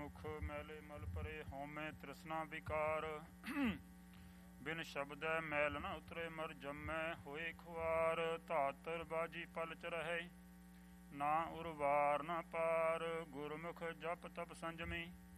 ਦੁਖ ਮੈਲੇ ਮਲ ਪਰੇ ਹਉਮੈ ਤ੍ਰਿਸ਼ਨਾ ਵਿਕਾਰ ਬਿਨ ਸ਼ਬਦੈ ਮੈਲ ਨ ਉਤਰੇ ਮਰ ਜੰਮੈ ਹੋਏ ਖੁਆਰ ਧਾਤਰ ਬਾਜੀ ਪਲ ਚ ਰਹੈ ਨਾ ਉਰਵਾਰ ਨਾ ਪਾਰ ਗੁਰਮੁਖ ਜਪ ਤਪ ਸੰਜਮੀ